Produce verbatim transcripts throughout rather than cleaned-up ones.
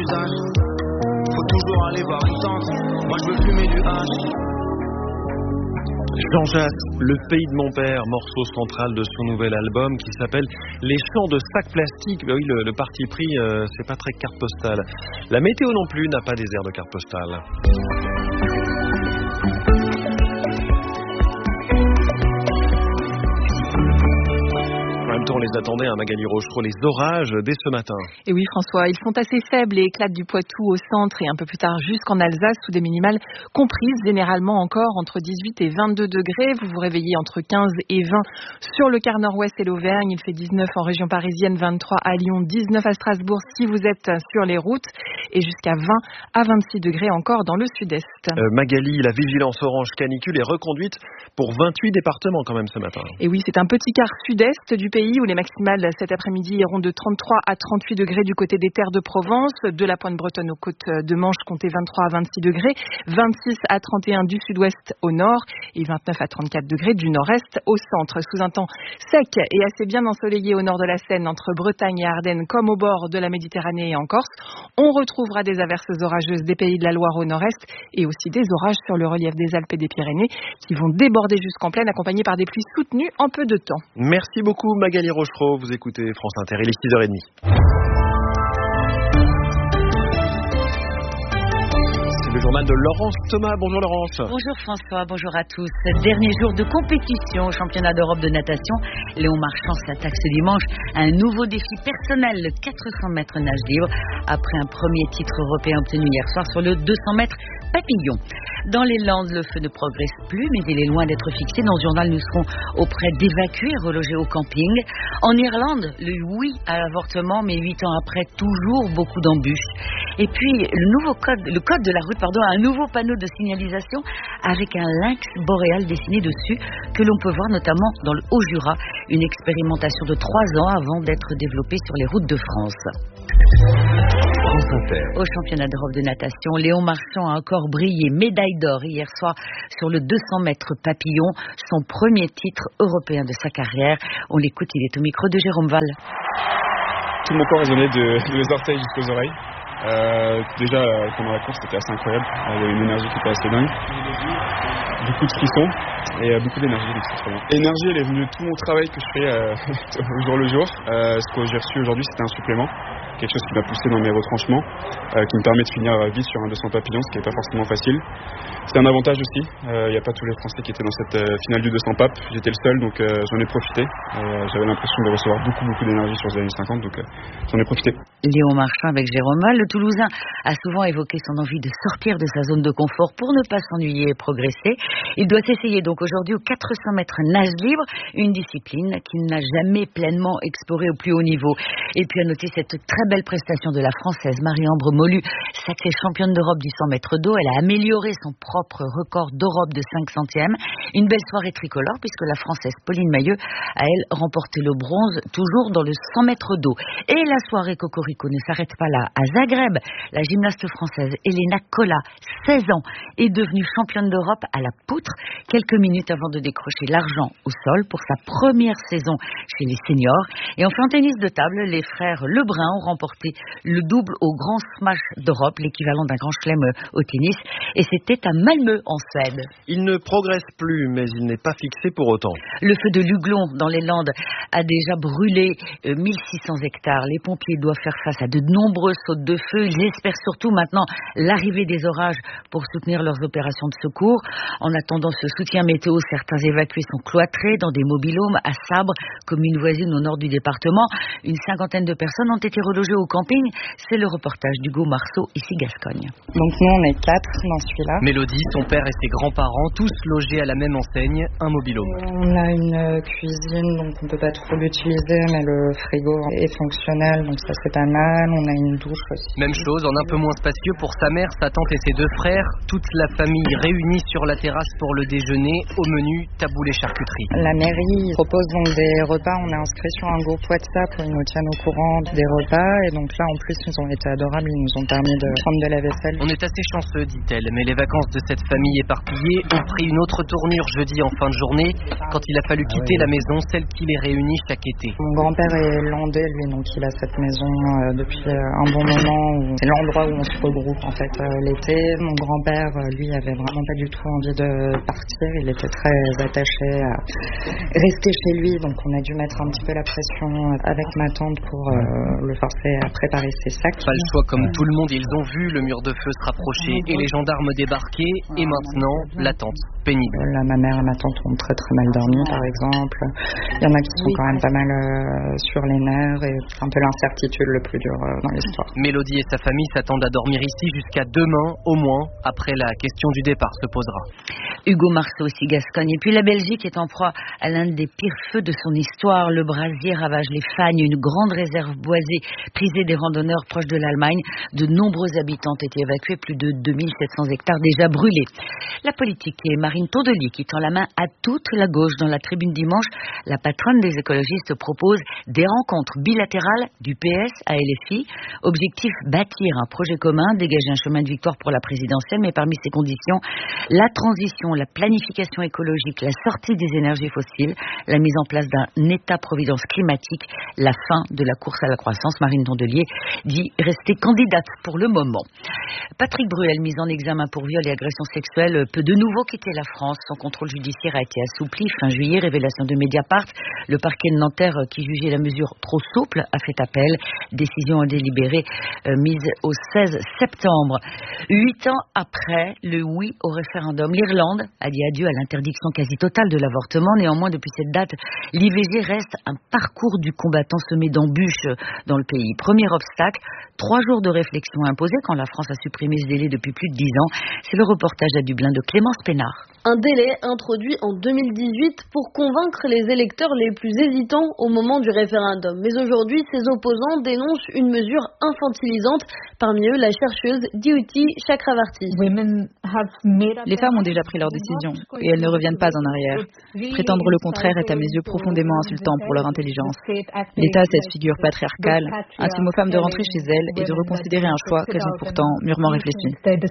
visage. Faut toujours aller voir une tente. Moi je veux fumer du hache. Jean Jass, Le pays de mon père, morceau central de son nouvel album qui s'appelle Les champs de sacs plastiques. Ben oui, le, le parti pris, euh, c'est pas très carte postale. La météo non plus n'a pas des airs de carte postale. En même temps, on les attendait, hein, Magali Rochereau, les orages dès ce matin. Et oui, François, ils sont assez faibles et éclatent du Poitou au centre et un peu plus tard jusqu'en Alsace sous des minimales comprises, généralement encore entre dix-huit et vingt-deux degrés. Vous vous réveillez entre quinze et vingt sur le quart nord-ouest et l'Auvergne. Il fait dix-neuf en région parisienne, vingt-trois à Lyon, dix-neuf à Strasbourg si vous êtes sur les routes et jusqu'à vingt à vingt-six degrés encore dans le sud-est. Euh, Magali, la vigilance orange canicule est reconduite pour vingt-huit départements quand même ce matin. Et oui, c'est un petit quart sud-est du pays où les maximales cet après-midi iront de trente-trois à trente-huit degrés du côté des terres de Provence, de la pointe bretonne aux côtes de Manche, comptez vingt-trois à vingt-six degrés, vingt-six à trente et un du sud-ouest au nord et vingt-neuf à trente-quatre degrés du nord-est au centre. Sous un temps sec et assez bien ensoleillé au nord de la Seine, entre Bretagne et Ardennes, comme au bord de la Méditerranée et en Corse, on retrouvera des averses orageuses des pays de la Loire au nord-est et aussi des orages sur le relief des Alpes et des Pyrénées qui vont déborder jusqu'en plaine, accompagnés par des pluies soutenues en peu de temps. Merci beaucoup Magali Rochereau, vous écoutez France Inter, il est six heures trente. C'est le journal de Laurence Thomas. Bonjour Laurence. Bonjour François, bonjour à tous. Dernier jour de compétition au championnat d'Europe de natation. Léon Marchand s'attaque ce dimanche à un nouveau défi personnel, le quatre cents mètres nage libre, après un premier titre européen obtenu hier soir sur le deux cents mètres papillon. Dans les Landes, le feu ne progresse plus, mais il est loin d'être fixé. Dans ce journal, nous serons auprès d'évacués relogés au camping. En Irlande, le oui à l'avortement, mais huit ans après, toujours beaucoup d'embûches. Et puis, le nouveau code, le code de la route, pardon, a un nouveau panneau de signalisation avec un lynx boréal dessiné dessus, que l'on peut voir notamment dans le Haut-Jura. Une expérimentation de trois ans avant d'être développée sur les routes de France. Au championnat d'Europe de natation, Léon Marchand a encore brillé, médaille d'or hier soir sur le deux cents mètres papillon, son premier titre européen de sa carrière. On l'écoute, il est au micro de Jérôme Val. Tout mon corps résonnait de, de les orteils jusqu'aux oreilles. Euh, déjà, pendant la course, c'était assez incroyable. Il y avait une énergie qui était assez dingue. Beaucoup de frissons et euh, beaucoup d'énergie, donc c'est trop bien. L'énergie, elle est venue de tout mon travail que je fais euh, au jour le jour. Euh, ce que j'ai reçu aujourd'hui, c'était un supplément. Quelque chose qui m'a poussé dans mes retranchements, euh, qui me permet de finir vite sur un deux cents papillons, ce qui n'est pas forcément facile. C'est un avantage aussi, il euh, n'y a pas tous les Français qui étaient dans cette euh, finale du deux cents papes, j'étais le seul, donc euh, j'en ai profité. Euh, j'avais l'impression de recevoir beaucoup beaucoup d'énergie sur les années cinquante, donc euh, j'en ai profité. Léon Marchand avec Jérôme Val, le Toulousain a souvent évoqué son envie de sortir de sa zone de confort pour ne pas s'ennuyer et progresser. Il doit s'essayer donc aujourd'hui aux quatre cents mètres nage libre, une discipline qu'il n'a jamais pleinement explorée au plus haut niveau. Et puis à noter cette très belle prestation de la Française Marie-Ambre Molu, sacrée championne d'Europe du cent mètres d'eau. Elle a amélioré son propre record d'Europe de cinq centièmes. Une belle soirée tricolore puisque la Française Pauline Mailleux a, elle, remporté le bronze toujours dans le cent mètres d'eau. Et la soirée Cocorico ne s'arrête pas là. À Zagreb, la gymnaste française Elena Kola, seize ans, est devenue championne d'Europe à la poutre quelques minutes avant de décrocher l'argent au sol pour sa première saison chez les seniors. Et enfin en tennis de table, les frères Lebrun ont remporté le double au Grand Smash d'Europe, l'équivalent d'un grand chelem au tennis, et c'était à Malmö en Suède. Il ne progresse plus, mais il n'est pas fixé pour autant. Le feu de Luglon dans les Landes a déjà brûlé euh, mille six cents hectares. Les pompiers doivent faire face à de nombreuses sautes de feu. Ils espèrent surtout maintenant l'arrivée des orages pour soutenir leurs opérations de secours. En attendant ce soutien météo, certains évacués sont cloîtrés dans des mobil-homes à Sabre, commune voisine au nord du département. Une cinquantaine de personnes ont été relogées au camping. C'est le reportage d'Hugo Marceau, ici Gascogne. Donc nous on est quatre dans celui-là. Mélodie, son père et ses grands-parents, tous logés à la même enseigne, un mobil-home. On a une cuisine, donc on peut pas trop l'utiliser, mais le frigo est fonctionnel, donc ça c'est pas mal. On a une douche aussi. Même chose, en un peu moins spacieux pour sa mère, sa tante et ses deux frères. Toute la famille réunie sur la terrasse pour le déjeuner. Au menu, taboulé charcuterie. La mairie propose donc des repas. On est inscrit sur un groupe WhatsApp où ils nous tiennent au courant des repas. Et donc là, en plus, ils ont été adorables. Ils nous ont permis de prendre de la vaisselle. On est assez chanceux, dit-elle, mais les vacances de cette famille éparpillée ont pris une autre tournure jeudi en fin de journée, quand il a fallu quitter la maison, celle qui les réunit chaque été. Mon grand-père est landais, lui, donc il a cette maison euh, depuis euh, un bon moment. Où c'est l'endroit où on se regroupe en fait euh, l'été. Mon grand-père, euh, lui, avait vraiment pas du tout envie de partir. Il était très attaché à rester chez lui, donc on a dû mettre un petit peu la pression avec ma tante pour euh, le forcer à préparer ses sacs. Pas le choix, comme tout le monde, ils ont vu le mur de feu se rapprocher et les gendarmes débarquer, et maintenant l'attente pénible. Là, ma mère et ma tante ont très très mal dormi, par exemple. Il y en a qui sont quand même pas mal euh, sur les nerfs, et c'est un peu l'incertitude le plus dur euh, dans l'histoire. Mélodie et sa famille s'attendent à dormir ici jusqu'à demain au moins. Après, la question du départ se posera. Hugo Marceau, aussi Gascogne. Et puis la Belgique est en proie à l'un des pires feux de son histoire. Le brasier ravage les Fagnes, une grande réserve boisée prisée des randonneurs proches de l'Allemagne. De nombreux habitants ont été évacués, plus de deux mille sept cents hectares déjà brûlés. La politique et Marine Tondelier qui tend la main à toute la gauche. Dans la tribune dimanche, la patronne des écologistes propose des rencontres bilatérales du P S à L F I. Objectif, bâtir un projet commun, dégager un chemin de victoire pour la présidentielle, mais parmi ces conditions, la transition, la planification écologique, la sortie des énergies fossiles, la mise en place d'un État-providence climatique, la fin de la course à la croissance. Marine Tondelier dit rester candidate pour le moment. Patrick Bruel, mis en examen pour viol et agression sexuelle, peut de nouveau quitter la France. Son contrôle judiciaire a été assoupli fin juillet, révélation de Mediapart. Le parquet de Nanterre, qui jugeait la mesure trop souple, a fait appel. Décision délibérée euh, mise au seize septembre. Huit ans après le oui au référendum, l'Irlande a dit adieu à l'interdiction quasi totale de l'avortement. Néanmoins, depuis cette date, l'I V G reste un parcours du combattant semé d'embûches dans le pays. Premier obstacle, trois jours de réflexion imposés quand la France a supprimé ce délai depuis plus de dix ans. C'est le reportage à Dublin de Clémence Pénard. Un délai introduit en deux mille dix-huit pour convaincre les électeurs les plus hésitants au moment du référendum. Mais aujourd'hui, ses opposants dénoncent une mesure infantilisante. Parmi eux, la chercheuse Diuti Chakravarti. Les femmes ont déjà pris leur décision et elles ne reviennent pas en arrière. Prétendre le contraire est à mes yeux profondément insultant pour leur intelligence. L'État a cette figure patriarcale, intime aux femmes de rentrer chez elles et de reconsidérer un choix qu'elles ont pourtant mûrement réfléchi.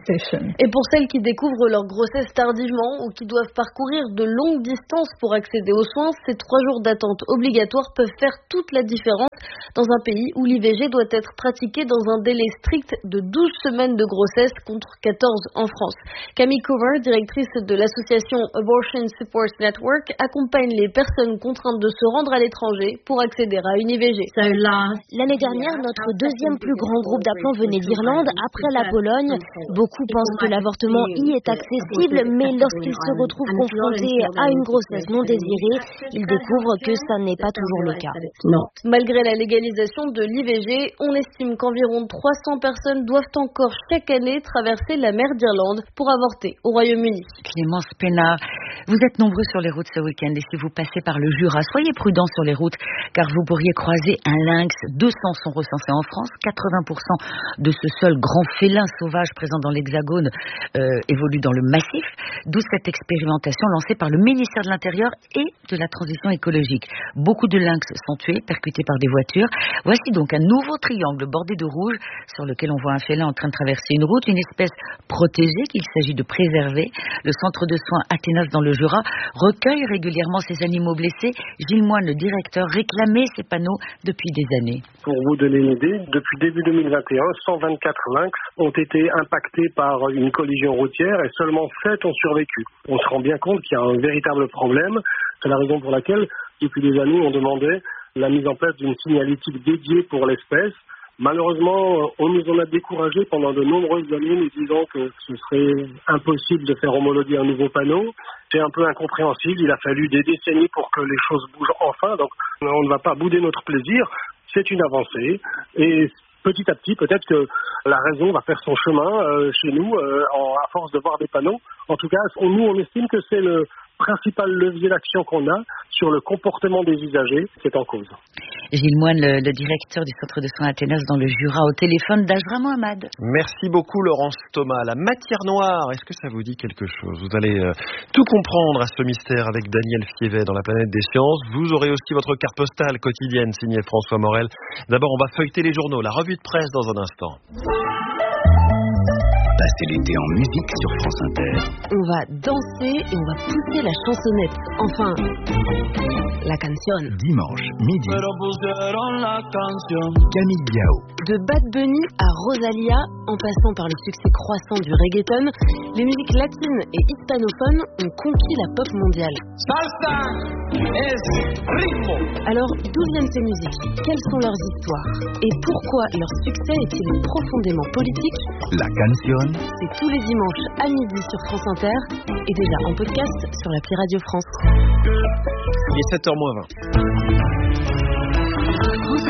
Et pour celles qui découvrent leur grossesse tardivement ou qui doivent parcourir de longues distances pour accéder aux soins, ces trois jours d'attente obligatoires peuvent faire toute la différence dans un pays où l'I V G doit être pratiqué dans un délai strict de douze semaines de grossesse contre quatorze en France. Camille Cover, directrice de l'association Abortion Support Network, accompagne les personnes contraintes de se rendre à l'étranger pour accéder à une I V G. L'année dernière, notre deuxième plus grand groupe d'appelants venait d'Irlande, après la Pologne. Beaucoup pensent que l'avortement y est accessible, mais lorsqu'ils se retrouvent confrontés à une grossesse non désirée, ils découvrent que ça n'est pas toujours le cas. Non. Malgré la légalisation de l'I V G, on estime qu'environ trois cents personnes doivent encore chaque année traverser la mer d'Irlande pour avorter au Royaume-Uni. Clémence Pénard, vous êtes nombreux sur les routes ce week-end et si vous passez par le Jura, soyez prudents sur les routes car vous pourriez croiser un lynx. deux cents sont recensés en France, quatre-vingts pour cent de ce seul grand félin sauvage présent dans l'Hexagone euh, évolue dans le massif, d'où cette expérimentation lancée par le ministère de l'Intérieur et de la Transition écologique. Beaucoup de lynx sont tués, percutés par des voitures. Voici donc un nouveau triangle bordé de rouge sur lequel on voit un félin en train de traverser une route, une espèce protégée qu'il s'agit de préserver. Le centre de soins Athénas dans le Jura recueille régulièrement ces animaux blessés. Gilles Moine, le directeur, réclamait ces panneaux depuis des années. Pour vous donner une idée, depuis début deux mille vingt et un, cent vingt-quatre lynx ont été impactés par une collision routière et seulement sept ont survécu. On se rend bien compte qu'il y a un véritable problème. C'est la raison pour laquelle, depuis des années, on demandait la mise en place d'une signalétique dédiée pour l'espèce. Malheureusement, on nous en a découragés pendant de nombreuses années, nous disant que ce serait impossible de faire homologuer un nouveau panneau. C'est un peu incompréhensible, il a fallu des décennies pour que les choses bougent enfin, donc on ne va pas bouder notre plaisir, c'est une avancée. Et petit à petit, peut-être que la raison va faire son chemin euh, chez nous, euh, en, à force de voir des panneaux. En tout cas, on, nous, on estime que c'est le, principal levier d'action qu'on a sur le comportement des usagers qui est en cause. Gilles Moine, le, le directeur du centre de soins Athénas dans le Jura, au téléphone d'Ajra Mohamed. Merci beaucoup Laurence Thomas. La matière noire, est-ce que ça vous dit quelque chose? Vous allez euh, tout comprendre à ce mystère avec Daniel Fievet dans la planète des sciences. Vous aurez aussi votre carte postale quotidienne signée François Morel. D'abord, on va feuilleter les journaux, la revue de presse dans un instant. Passer l'été en musique sur France Inter. On va danser et on va pousser la chansonnette. Enfin, la canción. Dimanche, midi. Camille Biao. De Bad Bunny à Rosalia, en passant par le succès croissant du reggaeton, les musiques latines et hispanophones ont conquis la pop mondiale. Salsa es ritmo. Alors, d'où viennent ces musiques? Quelles sont leurs histoires? Et pourquoi leur succès est-il profondément politique? La canción. C'est tous les dimanches à midi sur France Inter et déjà en podcast sur l'appli Radio France. Il est sept heures moins vingt. France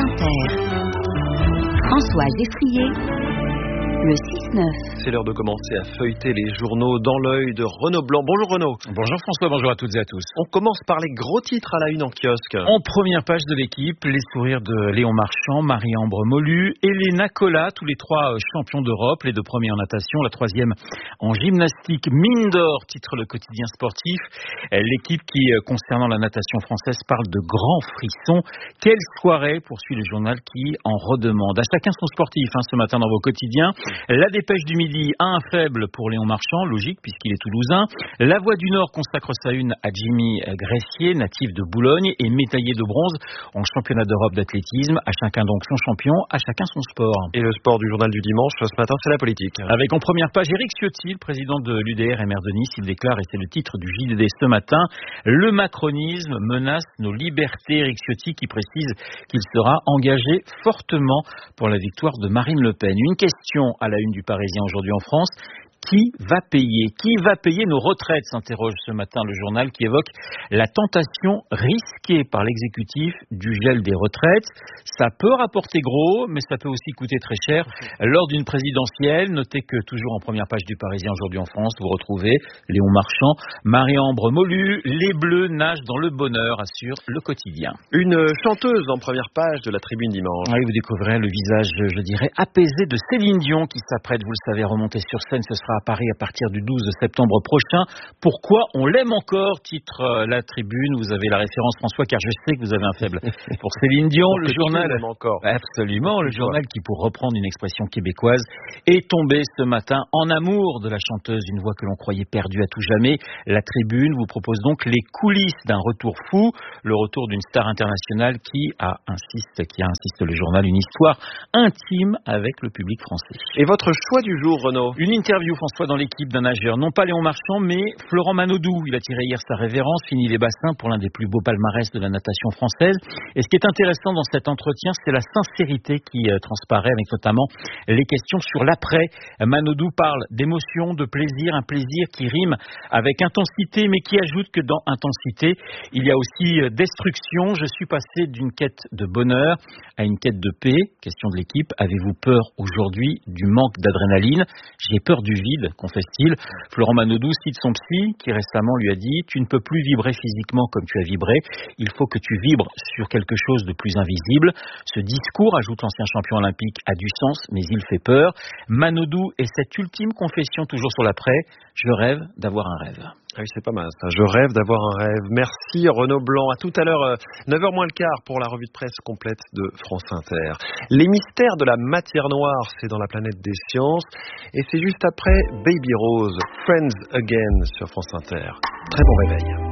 Inter. François Geffrier. Le six neuf. C'est l'heure de commencer à feuilleter les journaux dans l'œil de Renaud Blanc. Bonjour Renaud. Bonjour François, bonjour à toutes et à tous. On commence par les gros titres à la une en kiosque. En première page de l'équipe, les sourires de Léon Marchand, Marie-Ambre Molu, Elena Cola, tous les trois champions d'Europe, les deux premiers en natation, la troisième en gymnastique. Mine d'or, titre le quotidien sportif. L'équipe qui, concernant la natation française, parle de grands frissons. Quelle soirée, poursuit le journal qui en redemande. À chacun son sportif hein, ce matin dans vos quotidiens. La Dépêche du Midi a un faible pour Léon Marchand, logique puisqu'il est toulousain. La Voix du Nord consacre sa une à Jimmy Gressier, natif de Boulogne et médaillé de bronze en championnat d'Europe d'athlétisme. À chacun donc son champion, à chacun son sport. Et le sport du journal du dimanche ce matin, c'est la politique. Avec en première page Éric Ciotti, le président de l'U D R et maire de Nice. Il déclare, et c'est le titre du J D D ce matin, le macronisme menace nos libertés. Éric Ciotti qui précise qu'il sera engagé fortement pour la victoire de Marine Le Pen. Une question à la une du Parisien aujourd'hui en France. Qui va payer? Qui va payer nos retraites? S'interroge ce matin le journal qui évoque la tentation risquée par l'exécutif du gel des retraites. Ça peut rapporter gros, mais ça peut aussi coûter très cher lors d'une présidentielle. Notez que toujours en première page du Parisien aujourd'hui en France, vous retrouvez Léon Marchand, Marie-Ambre Molu, les Bleus nagent dans le bonheur, assure le quotidien. Une chanteuse en première page de la Tribune dimanche. Oui, vous découvrirez le visage, je dirais, apaisé de Céline Dion qui s'apprête, vous le savez, à remonter sur scène. Ce sera à Paris à partir du douze septembre prochain. Pourquoi on l'aime encore, titre euh, la Tribune. Vous avez la référence François, car je sais que vous avez un faible pour Céline Dion. Le journal, encore. Absolument, le journal qui, pour reprendre une expression québécoise, est tombé ce matin en amour de la chanteuse, une voix que l'on croyait perdue à tout jamais. La Tribune vous propose donc les coulisses d'un retour fou, le retour d'une star internationale qui a, insiste, qui a, insiste le journal, une histoire intime avec le public français. Et votre choix du jour, Renaud? Une interview, François, dans l'équipe d'un nageur, non pas Léon Marchand, mais Florent Manodou. Il a tiré hier sa révérence, fini les bassins pour l'un des plus beaux palmarès de la natation française. Et ce qui est intéressant dans cet entretien, c'est la sincérité qui euh, transparaît, avec notamment les questions sur l'après. Manodou parle d'émotion, de plaisir, un plaisir qui rime avec intensité, mais qui ajoute que dans intensité, il y a aussi euh, destruction. Je suis passé d'une quête de bonheur à une quête de paix. Question de l'équipe, avez-vous peur aujourd'hui du manque d'adrénaline? J'ai peur du vide, confesse-t-il. Florent Manodou cite son psy qui récemment lui a dit « Tu ne peux plus vibrer physiquement comme tu as vibré, il faut que tu vibres sur quelque chose de plus invisible ». Ce discours, ajoute l'ancien champion olympique, a du sens, mais il fait peur. Manodou et cette ultime confession toujours sur l'après, je rêve d'avoir un rêve. Ah oui, c'est pas mal ça. Je rêve d'avoir un rêve. Merci Renaud Blanc. À tout à l'heure, neuf heures moins le quart pour la revue de presse complète de France Inter. Les mystères de la matière noire, c'est dans la planète des sciences. Et c'est juste après Baby Rose, Friends Again sur France Inter. Très bon réveil.